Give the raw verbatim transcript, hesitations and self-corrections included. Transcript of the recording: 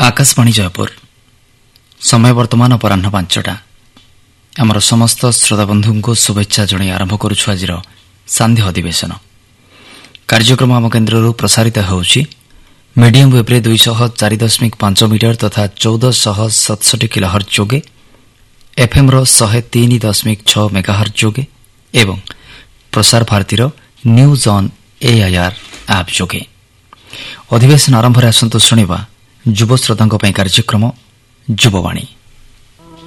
आकाशवाणी जयपुर समय वर्तमान अपराह्न पांचटा आमर समस्त श्रोताबंधु को शुभेच्छा जन आरंभ करुछु आज सांध्य अधिवेशन कार्यक्रम आम केन्द्र प्रसारित होउछि मीडियम वेब्रे दुईशह चार दशमिक पांच मीटर तथा चौदह शह सतसठी किलोहर्ट्ज जोगे एफएम रो शहे तीन दशमिक छह मेगाहर्ट्ज जोगे एवं Prasar Bharati news on AIR app जोगे अधिवेशन आरंभ आसंतु शुणा युव श्रोता कार्यक्रम युववाणी।